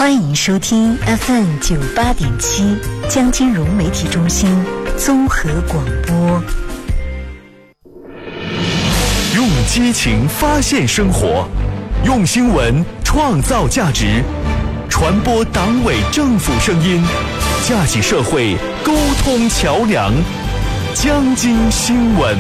欢迎收听 FM 98.7江金融媒体中心综合广播。 用激情发现生活，用新闻创造价值，传播党委政府声音，架起社会沟通桥梁。江津新闻。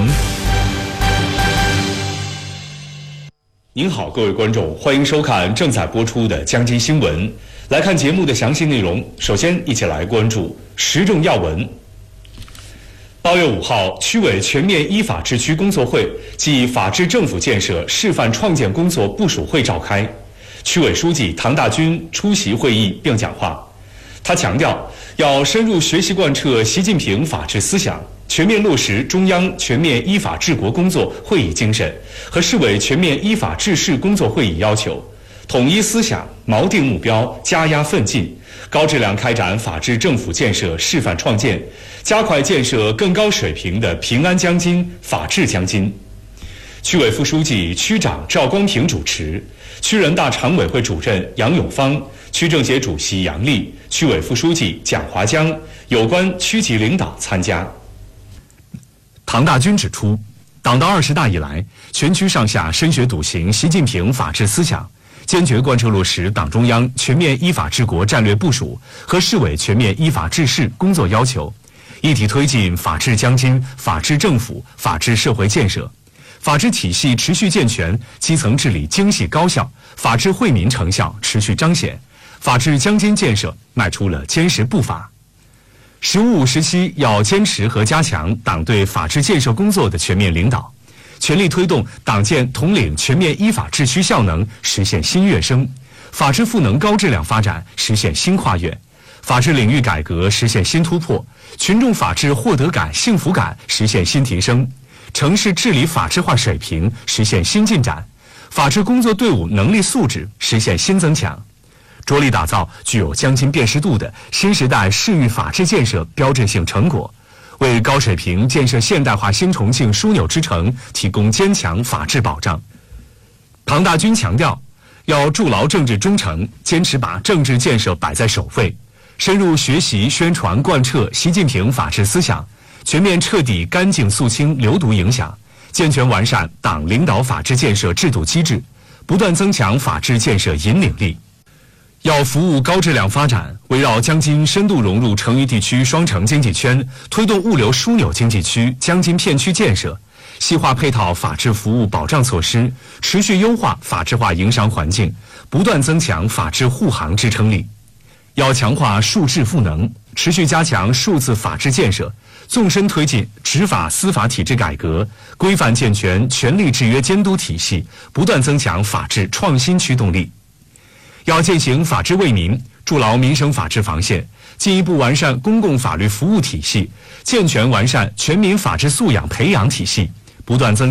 您好，各位观众，欢迎收看正在播出的江津新闻。来看节目的详细内容，首先一起来关注时政要闻。8月5号，区委全面依法治区工作会暨法治政府建设示范创建工作部署会召开，区委书记唐大军出席会议并讲话。他强调，要深入学习贯彻习近平法治思想，全面落实中央全面依法治国工作会议精神和市委全面依法治市工作会议要求，统一思想，锚定目标，加压奋进，高质量开展法治政府建设示范创建，加快建设更高水平的平安江津、法治江津。区委副书记、区长赵光平主持，区人大常委会主任杨永芳、区政协主席杨丽、区委副书记蒋华江、有关区级领导参加。唐大军指出，党的20大以来，全区上下深学笃行习近平法治思想，坚决贯彻落实党中央全面依法治国战略部署和市委全面依法治市工作要求，一体推进法治江津、法治政府、法治社会建设，法治体系持续健全，基层治理精细高效，法治惠民成效持续彰显，法治江津建设迈出了坚实步伐。15、17要坚持和加强党对法治建设工作的全面领导，全力推动党建统领全面依法治区效能实现新跃升，法治赋能高质量发展实现新跨越，法治领域改革实现新突破，群众法治获得感、幸福感实现新提升，城市治理法治化水平实现新进展，法治工作队伍能力素质实现新增强，着力打造具有江津辨识度的新时代市域法治建设标志性成果，为高水平建设现代化新重庆枢纽之城提供坚强法治保障。唐大军强调，要筑牢政治忠诚，坚持把政治建设摆在首位，深入学习宣传贯彻习近平法治思想，全面彻底干净肃清流毒影响，健全完善党领导法治建设制度机制，不断增强法治建设引领力。要服务高质量发展，围绕江津深度融入成渝地区双城经济圈，推动物流枢纽经济区、江津片区建设，细化配套法治服务保障措施，持续优化法治化营商环境，不断增强法治护航支撑力。要强化数治赋能，持续加强数字法治建设，纵深推进执法司法体制改革，规范健全权力制约监督体系，不断增强法治创新驱动力。要践行法治为民，筑牢民生法治防线，进一步完善公共法律服务体系，健全完善全民法治素养培养体系，不断增